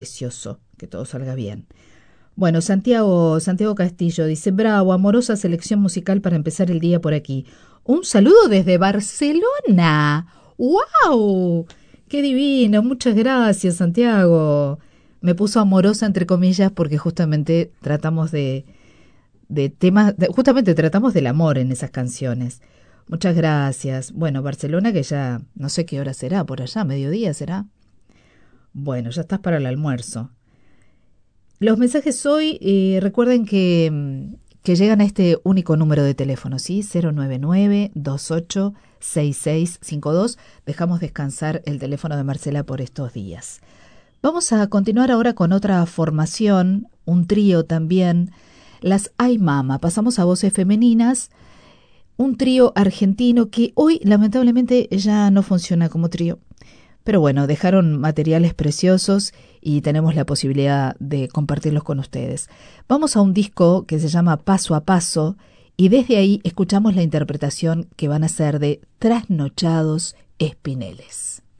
precioso, que todo salga bien. Bueno, Santiago Castillo dice, bravo, amorosa selección musical para empezar el día por aquí. Un saludo desde Barcelona. ¡Wow! ¡Qué divino! Muchas gracias, Santiago. Me puso amorosa entre comillas porque justamente tratamos de temas, justamente tratamos del amor en esas canciones. Muchas gracias. Bueno, Barcelona que ya no sé qué hora será por allá, mediodía será. Bueno, ya estás para el almuerzo. Los mensajes hoy, recuerden que llegan a este único número de teléfono, ¿sí? 099-286652. Dejamos descansar el teléfono de Marcela por estos días. Vamos a continuar ahora con otra formación, un trío también, las Ay Mama. Pasamos a voces femeninas, un trío argentino que hoy lamentablemente ya no funciona como trío. Pero bueno, dejaron materiales preciosos y tenemos la posibilidad de compartirlos con ustedes. Vamos a un disco que se llama Paso a Paso y desde ahí escuchamos la interpretación que van a ser de Trasnochados Espineles.